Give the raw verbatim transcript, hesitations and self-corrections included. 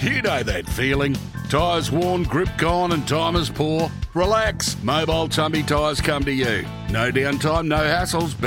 You know that feeling. Tyres worn, grip gone and time is poor? Relax. Mobile Tumby Tyres come to you. No downtime, no hassles.